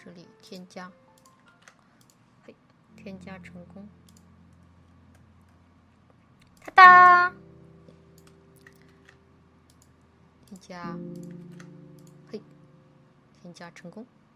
这里添加，嘿，添加成功，哒哒，添加，嘿，添加成功。